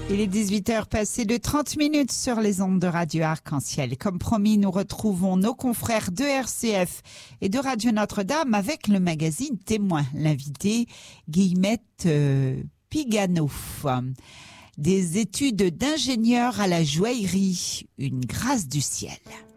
Il est 18h passé de 30 minutes sur les ondes de Radio Arc-en-Ciel. Comme promis, nous retrouvons nos confrères de RCF et de Radio Notre-Dame avec le magazine Témoin. L'invité, Guillemette Pigano. Des études d'ingénieur à la joaillerie, une grâce du ciel.